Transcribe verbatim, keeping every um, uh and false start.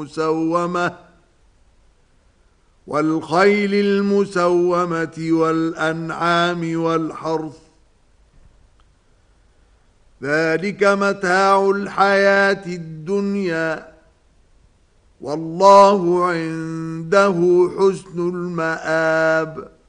المسومة والخيل المسومة والأنعام والحرث ذلك متاع الحياة الدنيا والله عنده حسن المآب.